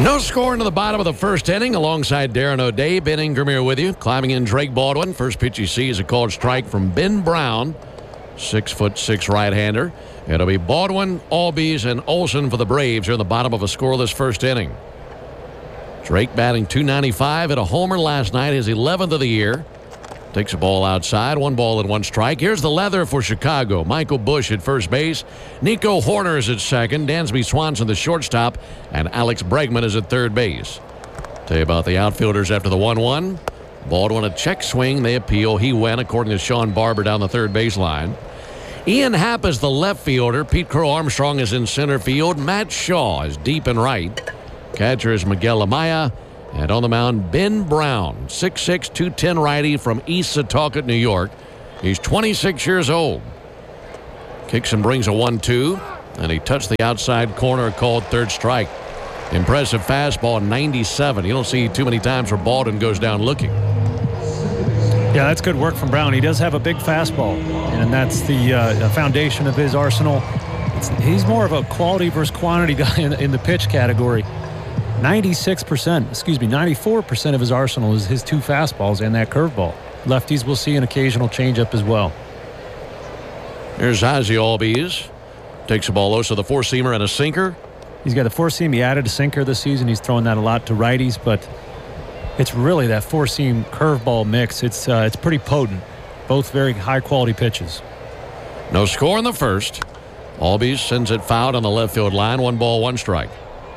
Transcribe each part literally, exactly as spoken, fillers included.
No score into the bottom of the first inning alongside Darren O'Day. Ben Ingram here with you. Climbing in Drake Baldwin. First pitch you see is a called strike from Ben Brown. Six foot six right-hander. It'll be Baldwin, Albies, and Olson for the Braves here in the bottom of a scoreless first inning. Drake batting two ninety-five, hit a homer last night, his eleventh of the year. Takes a ball outside, one ball and one strike. Here's the leather for Chicago. Michael Busch at first base. Nico Horner is at second. Dansby Swanson the shortstop. And Alex Bregman is at third base. Tell you about the outfielders after the one one. Baldwin a check swing. They appeal. He went according to Sean Barber down the third baseline. Ian Happ is the left fielder. Pete Crow Armstrong is in center field. Matt Shaw is deep and right. Catcher is Miguel Amaya. And on the mound, Ben Brown, six six, two ten righty from East Setauket, New York. He's twenty-six years old. Kicks and brings a one two, and he touched the outside corner, called third strike. Impressive fastball, ninety-seven. You don't see too many times where Baldwin goes down looking. Yeah, that's good work from Brown. He does have a big fastball, and that's the uh, foundation of his arsenal. It's, he's more of a quality versus quantity guy in, in the pitch category. ninety-six percent, excuse me, ninety-four percent of his arsenal is his two fastballs and that curveball. Lefties will see an occasional changeup as well. Here's Ozzie Albies. Takes a ball low, so the four-seamer and a sinker. He's got a four-seam. He added a sinker this season. He's throwing that a lot to righties, but it's really that four-seam curveball mix. It's, uh, it's pretty potent. Both very high-quality pitches. No score in the first. Albies sends it fouled on the left field line. One ball, one strike.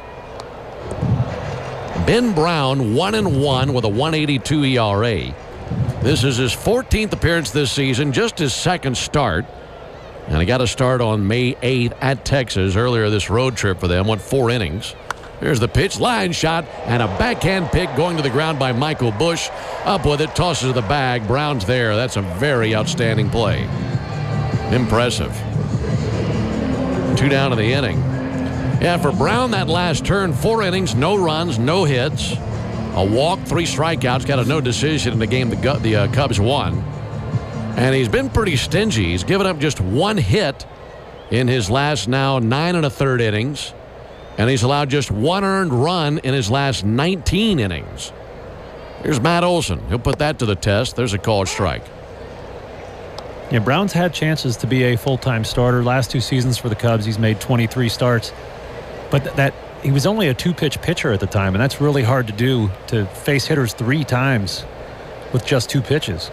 Ben Brown, one and one with a one eighty-two E R A. This is his fourteenth appearance this season, just his second start. And he got a start on May eighth at Texas earlier this road trip for them. Went four innings. Here's the pitch, line shot, and a backhand pick going to the ground by Michael Busch. Up with it, tosses to the bag. Brown's there. That's a very outstanding play. Impressive. Two down in the inning. Yeah, for Brown, that last turn, four innings, no runs, no hits, a walk, three strikeouts, got a no decision in the game the, the uh, Cubs won. And he's been pretty stingy. He's given up just one hit in his last now nine and a third innings. And he's allowed just one earned run in his last nineteen innings. Here's Matt Olson. He'll put that to the test. There's a called strike. Yeah, Brown's had chances to be a full-time starter. Last two seasons for the Cubs, he's made twenty-three starts. But that he was only a two-pitch pitcher at the time, and that's really hard to do, to face hitters three times with just two pitches.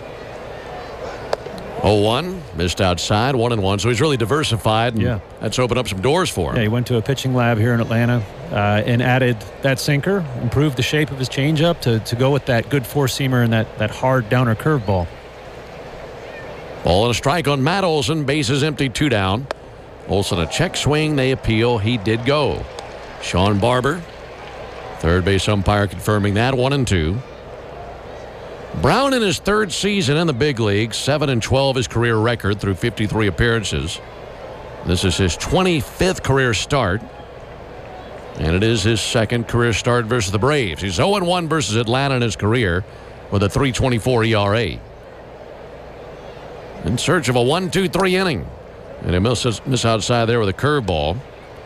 oh one, missed outside, one and one. So he's really diversified, and yeah. That's opened up some doors for him. Yeah, he went to a pitching lab here in Atlanta uh, and added that sinker, improved the shape of his changeup to, to go with that good four-seamer and that, that hard downer curveball. Ball and a strike on Matt Olson. Bases empty, two down. Olson a check swing. They appeal. He did go. Sean Barber, third base umpire, confirming that. One and two. Brown in his third season in the big leagues, seven and twelve his career record through fifty-three appearances. This is his twenty-fifth career start, and it is his second career start versus the Braves. He's oh and one versus Atlanta in his career with a three twenty-four E R A. In search of a one two three inning. And he misses miss outside there with a curveball.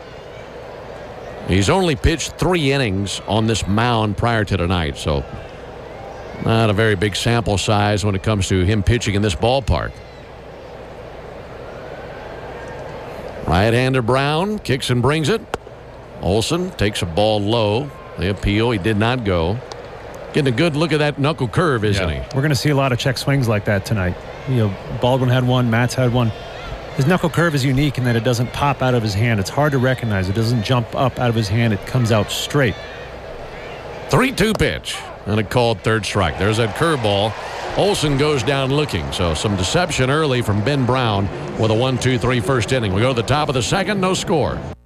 He's only pitched three innings on this mound prior to tonight, so not a very big sample size when it comes to him pitching in this ballpark. Right-hander Brown kicks and brings it. Olson takes a ball low. They appeal. He did not go. Getting a good look at that knuckle curve, isn't yeah. he? We're going to see a lot of check swings like that tonight. You know, Baldwin had one, Matt's had one. His knuckle curve is unique in that it doesn't pop out of his hand. It's hard to recognize. It doesn't jump up out of his hand. It comes out straight. three two pitch and a called third strike. There's that curveball. Olson goes down looking. So some deception early from Ben Brown with a one two three first inning. We go to the top of the second. No score.